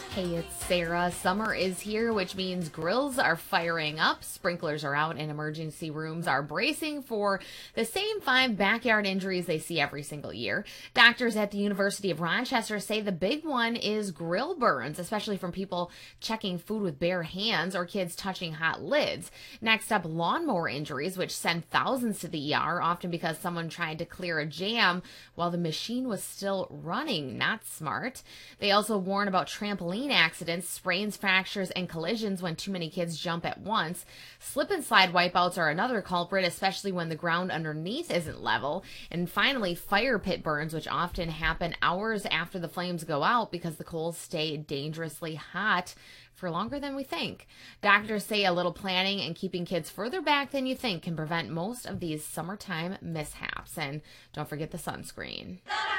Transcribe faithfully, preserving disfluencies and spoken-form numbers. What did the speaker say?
Hey, it's Sarah. Summer is here, which means grills are firing up, sprinklers are out, and emergency rooms are bracing for the same five backyard injuries they see every single year. Doctors at the University of Rochester say the big one is grill burns, especially from people checking food with bare hands or kids touching hot lids. Next up, lawnmower injuries, which send thousands to the E R, often because someone tried to clear a jam while the machine was still running. Not smart. They also warn about trampoline accidents, sprains, fractures, and collisions when too many kids jump at once. Slip and slide wipeouts are another culprit, especially when the ground underneath isn't level. And finally, fire pit burns, which often happen hours after the flames go out because the coals stay dangerously hot for longer than we think. Doctors say a little planning and keeping kids further back than you think can prevent most of these summertime mishaps. And don't forget the sunscreen.